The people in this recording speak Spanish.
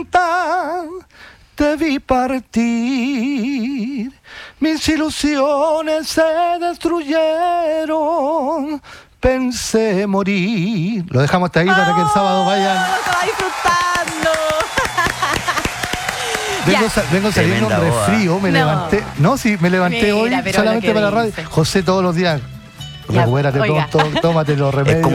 cuenta te vi partir, mis ilusiones se destruyeron, pensé morir. Lo dejamos hasta ahí para que el sábado vayan. ¡Estaba disfrutando! Vengo saliendo un resfrío, me levanté. No, sí, me levanté hoy solamente para la radio. José todos los días. Recupérate, tómate los remedios.